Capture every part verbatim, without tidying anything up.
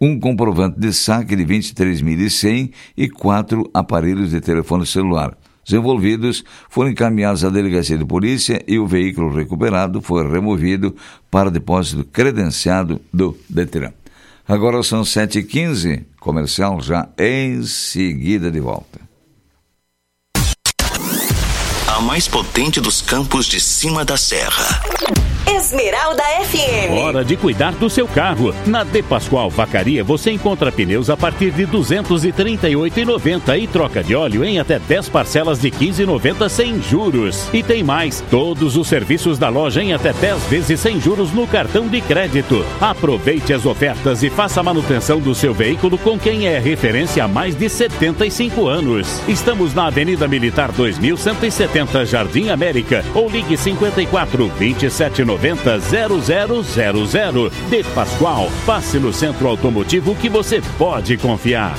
um comprovante de saque de vinte e três mil e cem e quatro aparelhos de telefone celular. Os envolvidos foram encaminhados à delegacia de polícia e o veículo recuperado foi removido para depósito credenciado do Detran. Agora são sete e quinze, comercial já em seguida de volta. A mais potente dos campos de cima da serra. Esmeralda F M. Hora de cuidar do seu carro. Na De Pascoal Vacaria você encontra pneus a partir de duzentos e trinta e oito reais e noventa centavos e troca de óleo em até dez parcelas de quinze reais e noventa centavos sem juros. E tem mais, todos os serviços da loja em até dez vezes sem juros no cartão de crédito. Aproveite as ofertas e faça a manutenção do seu veículo com quem é referência há mais de setenta e cinco anos. Estamos na Avenida Militar dois mil cento e setenta, Jardim América, ou ligue cinquenta e quatro, vinte e sete, noventa, zero zero zero zero. De Pascoal, passe no centro automotivo que você pode confiar.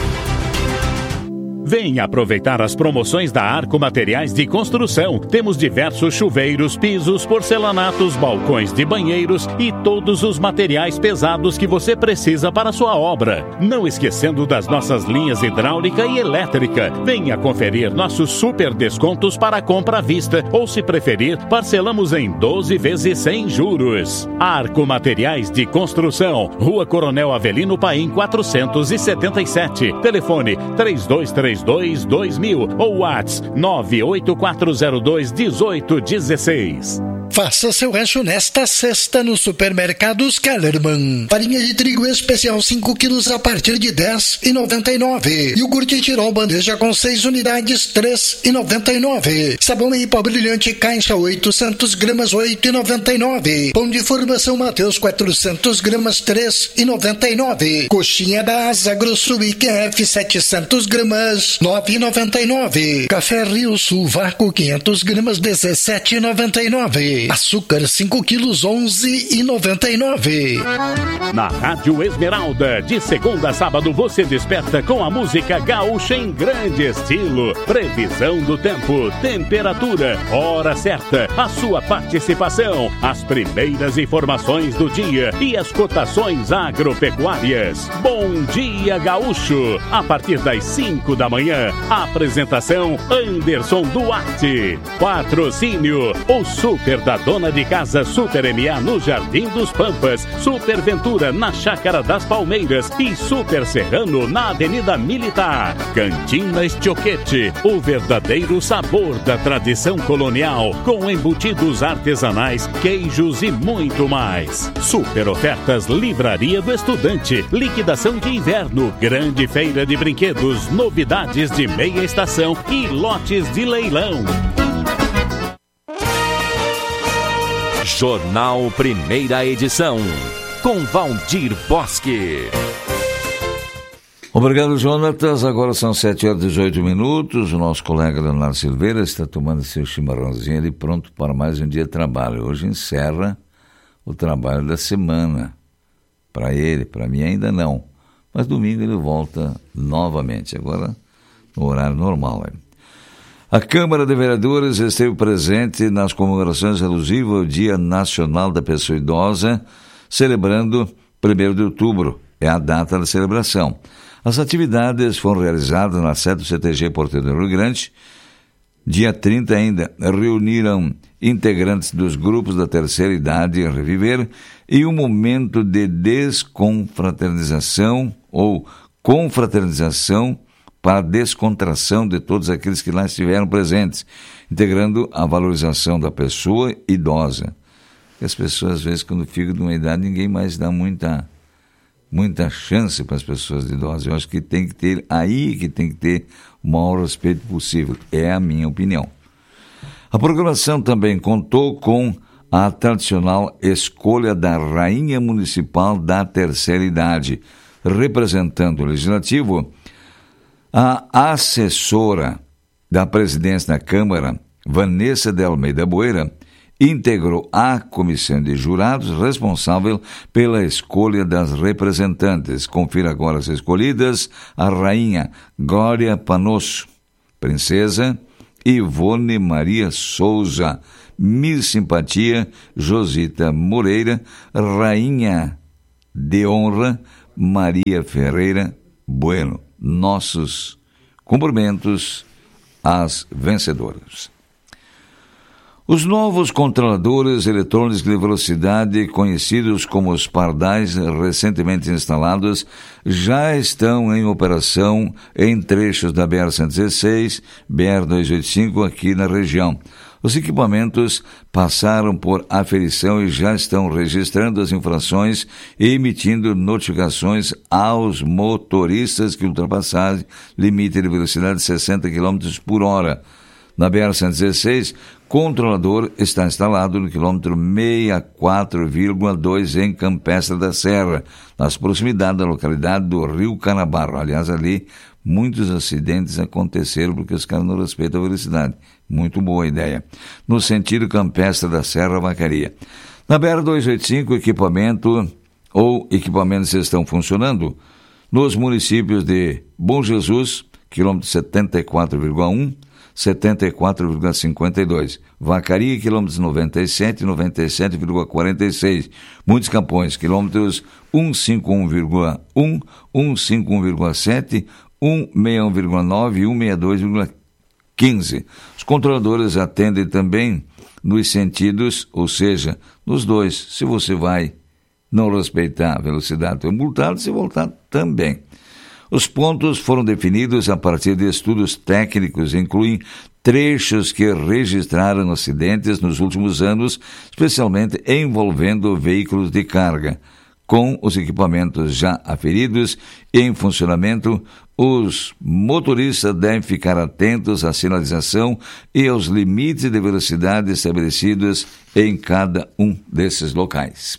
Venha aproveitar as promoções da Arco Materiais de Construção. Temos diversos chuveiros, pisos, porcelanatos, balcões de banheiros e todos os materiais pesados que você precisa para a sua obra. Não esquecendo das nossas linhas hidráulica e elétrica. Venha conferir nossos super descontos para compra à vista ou, se preferir, parcelamos em doze vezes sem juros. Arco Materiais de Construção, Rua Coronel Avelino Paim quatrocentos e setenta e sete. Telefone três dois três dois, dois mil ou WhatsApp nove oito quatro zero dois, um oito um seis. Faça seu rancho nesta sexta no Supermercados Kellerman. Farinha de trigo especial cinco quilos a partir de dez reais e noventa e nove centavos. Iogurte Tirol bandeja com seis unidades, três reais e noventa e nove centavos. Sabão em pó brilhante caixa oitocentos gramas, oito reais e noventa e nove centavos. Pão de formação Mateus quatrocentos gramas, três reais e noventa e nove centavos. Coxinha da Asa Grosso I Q F setecentos gramas, nove reais e noventa e nove centavos. Café Rio Sul Vácuo quinhentos gramas, dezessete reais e noventa e nove centavos. Açúcar cinco quilos, onze reais e noventa e nove centavos. Na Rádio Esmeralda, de segunda a sábado, você desperta com a música gaúcha em grande estilo. Previsão do tempo, temperatura, hora certa, a sua participação, as primeiras informações do dia e as cotações agropecuárias. Bom dia, gaúcho! A partir das cinco da manhã, a apresentação Anderson Duarte. Patrocínio, o Super da Dona de Casa Super M A no Jardim dos Pampas, Super Ventura na Chácara das Palmeiras e Super Serrano na Avenida Militar. Cantina Estioquete, o verdadeiro sabor da tradição colonial, com embutidos artesanais, queijos e muito mais. Super ofertas Livraria do Estudante, liquidação de inverno, grande feira de brinquedos, novidades de meia estação e lotes de leilão. Jornal Primeira Edição, com Valdir Bosque. Obrigado, Jonatas. Agora são sete horas e dezoito minutos. O nosso colega Leonardo Silveira está tomando seu chimarrãozinho ali pronto para mais um dia de trabalho. Hoje encerra o trabalho da semana. Para ele, para mim ainda não. Mas domingo ele volta novamente, agora no horário normal. Hein? A Câmara de Vereadores esteve presente nas comemorações alusivas ao Dia Nacional da Pessoa Idosa, celebrando primeiro de outubro, é a data da celebração. As atividades foram realizadas na sede do C T G Porteiro do Rio Grande. Dia trinta ainda reuniram integrantes dos grupos da terceira idade a reviver e um momento de desconfraternização ou confraternização para a descontração de todos aqueles que lá estiveram presentes, integrando a valorização da pessoa idosa. Porque as pessoas, às vezes, quando ficam de uma idade, ninguém mais dá muita, muita chance para as pessoas idosas. Eu acho que tem que ter, aí que tem que ter o maior respeito possível. É a minha opinião. A programação também contou com a tradicional escolha da Rainha Municipal da Terceira Idade, representando o Legislativo. A assessora da presidência da Câmara, Vanessa de Almeida Boeira, integrou a comissão de jurados responsável pela escolha das representantes. Confira agora as escolhidas: a rainha Glória Panosso, princesa Ivone Maria Souza, Miss Simpatia Josita Moreira, rainha de honra Maria Ferreira Bueno. Nossos cumprimentos às vencedoras. Os novos controladores eletrônicos de velocidade, conhecidos como os pardais, recentemente instalados, já estão em operação em trechos da B R cento e dezesseis, B R duzentos e oitenta e cinco aqui na região. Os equipamentos passaram por aferição e já estão registrando as infrações e emitindo notificações aos motoristas que ultrapassarem limite de velocidade de sessenta quilômetros por hora. Na B R cento e dezesseis, controlador está instalado no quilômetro sessenta e quatro vírgula dois em Campestre da Serra, nas proximidades da localidade do Rio Canabarro. Aliás, ali muitos acidentes aconteceram porque os caras não respeitam a velocidade. Muito boa ideia. No sentido Campestre da Serra, Vacaria. Na B R duzentos e oitenta e cinco, equipamento ou equipamentos estão funcionando nos municípios de Bom Jesus, quilômetro setenta e quatro vírgula um, setenta e quatro vírgula cinquenta e dois. Vacaria, quilômetros noventa e sete, noventa e sete vírgula quarenta e seis. Muitos Campões, quilômetros cento e cinquenta e um vírgula um, cento e cinquenta e um vírgula sete, cento e sessenta e um vírgula nove e cento e sessenta e dois vírgula quinze. Os controladores atendem também nos sentidos, ou seja, nos dois. Se você vai não respeitar a velocidade, é multado, se voltar também. Os pontos foram definidos a partir de estudos técnicos, incluem trechos que registraram acidentes nos últimos anos, especialmente envolvendo veículos de carga. Com os equipamentos já aferidos e em funcionamento, os motoristas devem ficar atentos à sinalização e aos limites de velocidade estabelecidos em cada um desses locais.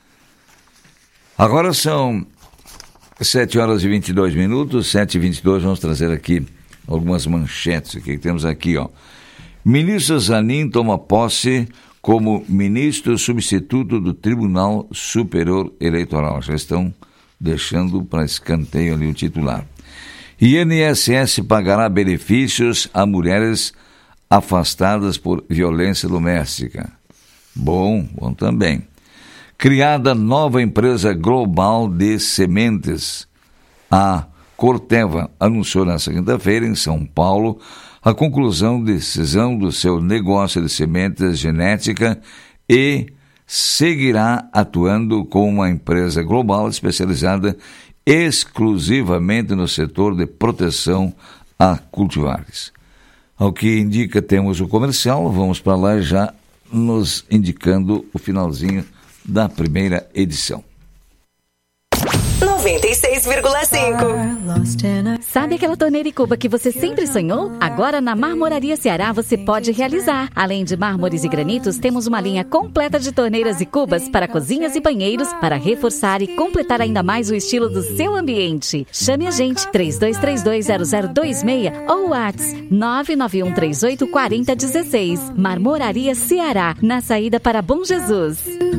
Agora são sete horas e vinte e dois minutos, sete e vinte e dois, vamos trazer aqui algumas manchetes aqui, que temos aqui, ó. Ministro Zanin toma posse como ministro substituto do Tribunal Superior Eleitoral. Já estão deixando para escanteio ali o titular. I N S S pagará benefícios a mulheres afastadas por violência doméstica. Bom, bom também. Criada nova empresa global de sementes. A Corteva anunciou nesta quinta-feira, em São Paulo, a conclusão de decisão do seu negócio de sementes genética e seguirá atuando como uma empresa global especializada exclusivamente no setor de proteção a cultivares. Ao que indica, temos o comercial, vamos para lá já nos indicando o finalzinho da primeira edição. noventa e seis vírgula cinco. Sabe aquela torneira e cuba que você sempre sonhou? Agora na Marmoraria Ceará você pode realizar. Além de mármores e granitos, temos uma linha completa de torneiras e cubas para cozinhas e banheiros para reforçar e completar ainda mais o estilo do seu ambiente. Chame a gente três dois três dois zero zero dois seis ou WhatsApp nove nove um três oito quatro zero um seis. Marmoraria Ceará, na saída para Bom Jesus.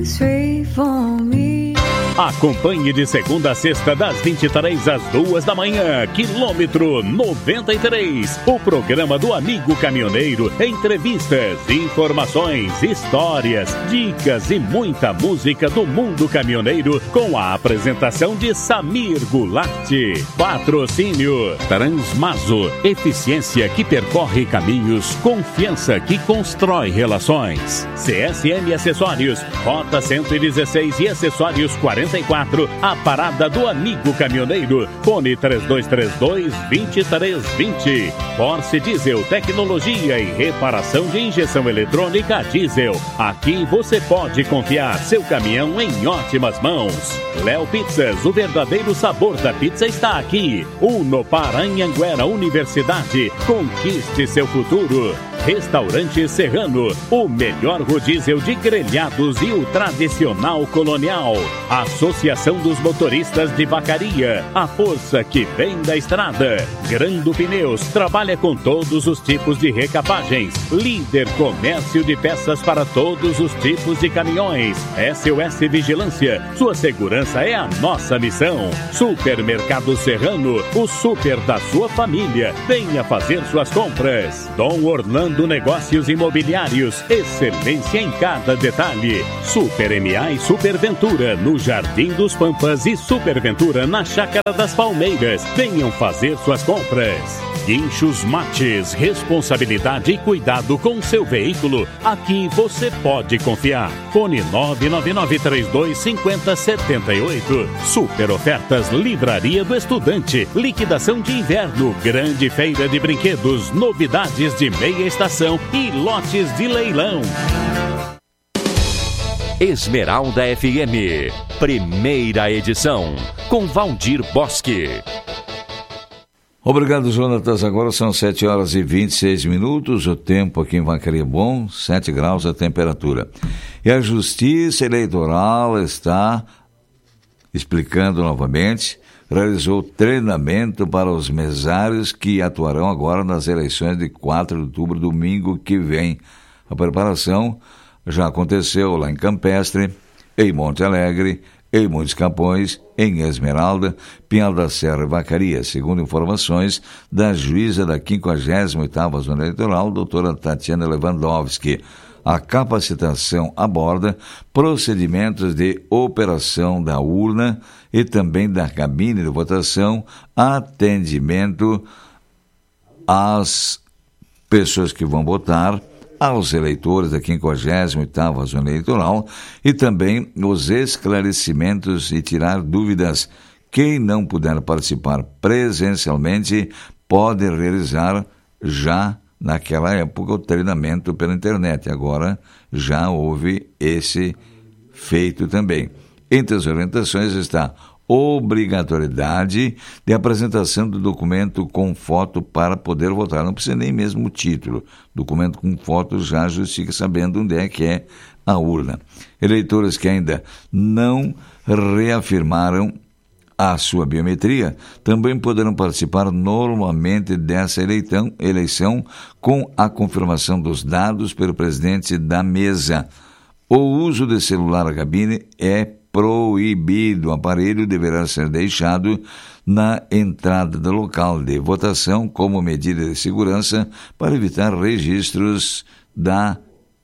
Acompanhe de segunda a sexta, das vinte e três às duas da manhã, quilômetro noventa e três, o programa do amigo caminhoneiro, entrevistas, informações, histórias, dicas e muita música do mundo caminhoneiro, com a apresentação de Samir Goulart. Patrocínio Transmaso, eficiência que percorre caminhos, confiança que constrói relações. C S M Acessórios, Rota cento e dezesseis e Acessórios quarenta e quatro, a parada do amigo caminhoneiro. Fone três dois três dois, dois três dois zero. Porsche Diesel, tecnologia e reparação de injeção eletrônica diesel. Aqui você pode confiar seu caminhão em ótimas mãos. Léo Pizzas, o verdadeiro sabor da pizza está aqui. Unopar Anhanguera Universidade, conquiste seu futuro. Restaurante Serrano, o melhor rodízio de grelhados e o tradicional colonial. Associação dos Motoristas de Vacaria, a força que vem da estrada. Grando Pneus, trabalha com todos os tipos de recapagens. Líder comércio de peças para todos os tipos de caminhões. S O S Vigilância, sua segurança é a nossa missão. Supermercado Serrano, o super da sua família. Venha fazer suas compras. Dom Orlando Desenrolando negócios imobiliários. Excelência em cada detalhe. Super M A e Super Ventura no Jardim dos Pampas e Super Ventura na Chácara das Palmeiras. Venham fazer suas compras. Guinchos Mates, responsabilidade e cuidado com seu veículo. Aqui você pode confiar. Fone nove nove nove três dois cinco zero sete oito. Super ofertas Livraria do Estudante. Liquidação de inverno. Grande feira de brinquedos. Novidades de meia estação e lotes de leilão. Esmeralda F M, primeira edição, com Valdir Bosque. Obrigado, Jonatas. Agora são sete horas e vinte e seis minutos. O tempo aqui em Vacaria é bom, sete graus a temperatura. E a Justiça Eleitoral está explicando novamente, realizou treinamento para os mesários que atuarão agora nas eleições de quatro de outubro, domingo que vem. A preparação já aconteceu lá em Campestre, em Monte Alegre, em Montes Capões, em Esmeralda, Pinhal da Serra e Vacaria, segundo informações da juíza da quinquagésima oitava Zona Eleitoral, doutora Tatiana Lewandowski. A capacitação aborda procedimentos de operação da urna e também da cabine de votação, atendimento às pessoas que vão votar, aos eleitores da quinquagésima oitava Zona Eleitoral e também os esclarecimentos e tirar dúvidas. Quem não puder participar presencialmente pode realizar já naquela época o treinamento pela internet. Agora já houve esse feito também. Entre as orientações está obrigatoriedade de apresentação do documento com foto para poder votar. Não precisa nem mesmo o título. Documento com foto já justifica sabendo onde é que é a urna. Eleitores que ainda não reafirmaram a sua biometria também poderão participar normalmente dessa eleição, eleição com a confirmação dos dados pelo presidente da mesa. O uso de celular à cabine é proibido. O aparelho deverá ser deixado na entrada do local de votação como medida de segurança para evitar registros da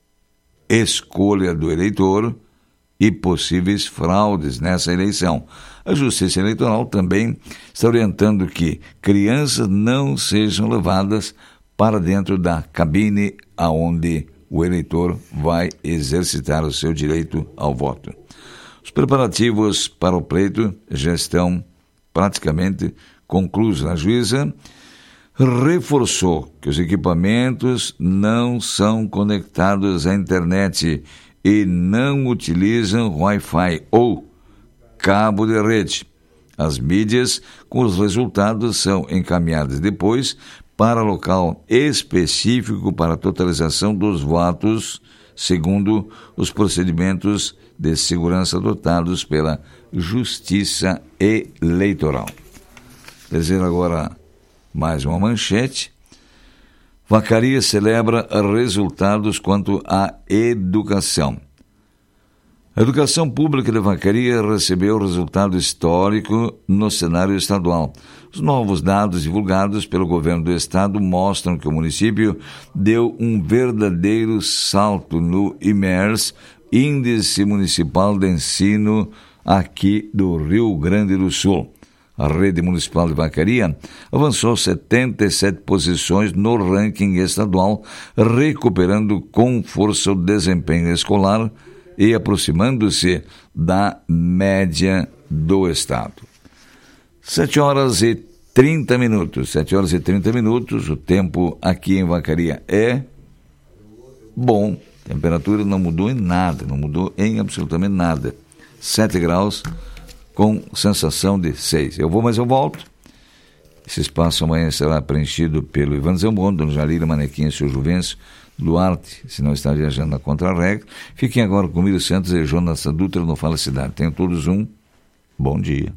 escolha do eleitor e possíveis fraudes nessa eleição. A Justiça Eleitoral também está orientando que crianças não sejam levadas para dentro da cabine aonde o eleitor vai exercitar o seu direito ao voto. Os preparativos para o pleito já estão praticamente concluídos. A juíza reforçou que os equipamentos não são conectados à internet e não utilizam Wi-Fi ou cabo de rede. As mídias com os resultados são encaminhadas depois para local específico para a totalização dos votos, segundo os procedimentos de segurança adotados pela Justiça Eleitoral. Dizer agora mais uma manchete. Vacaria celebra resultados quanto à educação. A educação pública de Vacaria recebeu resultado histórico no cenário estadual. Os novos dados divulgados pelo governo do estado mostram que o município deu um verdadeiro salto no I M E R S, Índice Municipal de Ensino, aqui do Rio Grande do Sul. A rede municipal de Vacaria avançou setenta e sete posições no ranking estadual, recuperando com força o desempenho escolar e aproximando-se da média do estado. Sete horas e trinta minutos. Sete horas e trinta minutos. O tempo aqui em Vacaria é bom. A temperatura não mudou em nada, não mudou em absolutamente nada. Sete graus com sensação de seis. Eu vou, mas eu volto. Esse espaço amanhã será preenchido pelo Ivan Zambon, Dona Jalira, Manequinha, Seu Juvencio, Duarte, se não está viajando na contra-regra. Fiquem agora com Miro Santos e Jonas Dutra no Fala Cidade. Tenham todos um bom dia.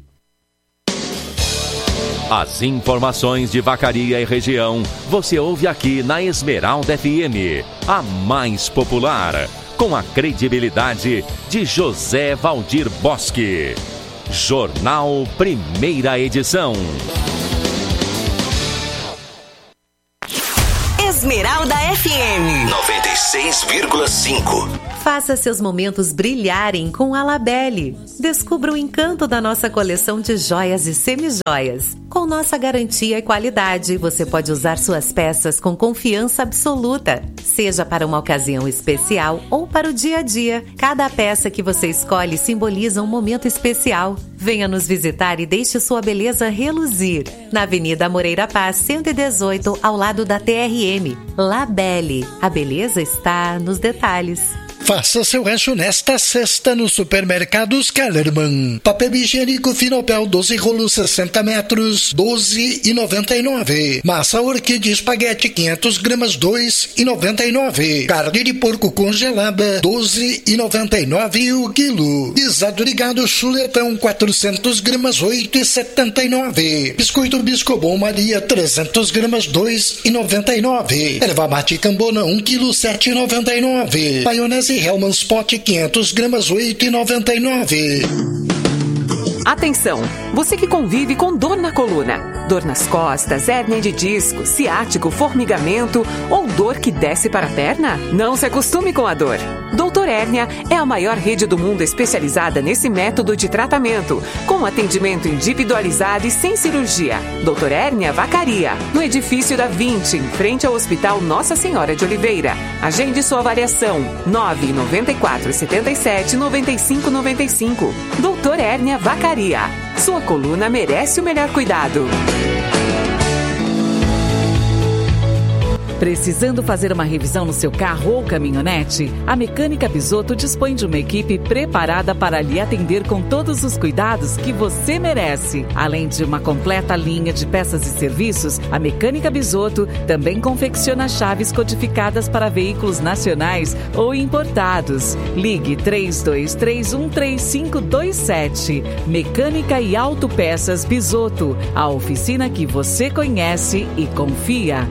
As informações de Vacaria e região você ouve aqui na Esmeralda F M, a mais popular, com a credibilidade de José Valdir Bosque. Jornal Primeira Edição. Esmeralda F M noventa e seis vírgula cinco. Faça seus momentos brilharem com a Labelle. Descubra o encanto da nossa coleção de joias e semijoias. Com nossa garantia e qualidade, você pode usar suas peças com confiança absoluta. Seja para uma ocasião especial ou para o dia a dia, cada peça que você escolhe simboliza um momento especial. Venha nos visitar e deixe sua beleza reluzir. Na Avenida Moreira Paz, cento e dezoito, ao lado da T R M. Labelle. A beleza está nos detalhes. Faça seu rancho nesta sexta no Supermercados Kellerman. Papel higiênico Finopel doze rolos sessenta metros, doze e noventa e nove. Massa orquídea espaguete quinhentas gramas, dois e noventa e nove. Carne de porco congelada, doze e noventa e nove o quilo. Guisado de gado chuletão quatrocentas gramas, oito e setenta e nove. Biscoito Biscobon Maria trezentas gramas, dois e noventa e nove. Erva mate Cambona um quilo, sete e noventa e nove. Maionese Hellmann's Pot quinhentas gramas, oito e noventa e nove. Atenção, você que convive com dor na coluna, dor nas costas, hérnia de disco, ciático, formigamento ou dor que desce para a perna? Não se acostume com a dor. Doutor Hérnia é a maior rede do mundo especializada nesse método de tratamento, com atendimento individualizado e sem cirurgia. Doutor Hérnia Vacaria, no edifício da vinte, em frente ao Hospital Nossa Senhora de Oliveira. Agende sua avaliação nove nove quatro sete sete nove cinco nove cinco. Doutor Hérnia Vacaria. Sua coluna merece o melhor cuidado. Precisando fazer uma revisão no seu carro ou caminhonete? A Mecânica Bisotto dispõe de uma equipe preparada para lhe atender com todos os cuidados que você merece. Além de uma completa linha de peças e serviços, a Mecânica Bisotto também confecciona chaves codificadas para veículos nacionais ou importados. Ligue três dois três um três cinco dois sete. Mecânica e Autopeças Bisotto, a oficina que você conhece e confia.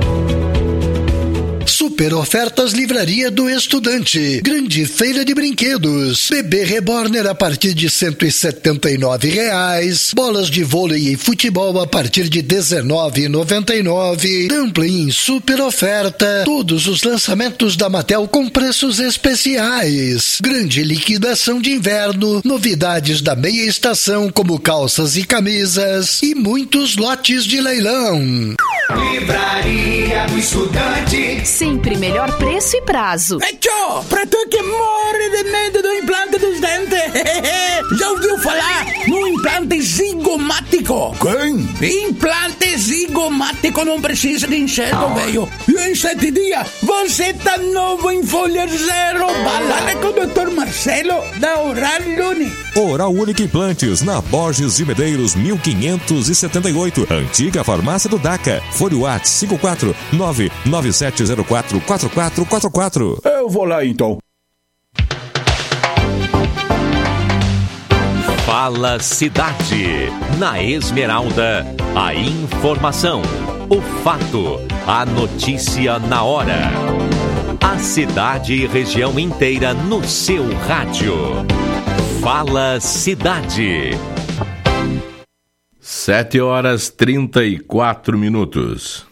Super ofertas Livraria do Estudante. Grande feira de brinquedos. Bebê Reborner a partir de cento e setenta e nove reais. Bolas de vôlei e futebol a partir de dezenove e noventa e nove. Dumpling super oferta. Todos os lançamentos da Mattel com preços especiais. Grande liquidação de inverno. Novidades da meia estação como calças e camisas. E muitos lotes de leilão. Livraria do Estudante. Sempre melhor preço e prazo. É tchau, pra tu que morre de medo do implante dos dentes. Já ouviu falar no implante zigomático? Quem? Implante zigomático não precisa de enxergo, velho. E em sete dias você tá novo em folha zero. Balada com o doutor Marcelo da Oral Unique. Oral Unique Implantes, na Borges de Medeiros, mil quinhentos e setenta e oito. Antiga farmácia do DACA. Fone WhatsApp cinco quatro nove nove sete zero quatro quatro quatro quatro quatro. Eu vou lá então. Fala Cidade. Na Esmeralda, a informação, o fato, a notícia na hora. A cidade e região inteira no seu rádio. Fala Cidade. Sete horas trinta e quatro minutos.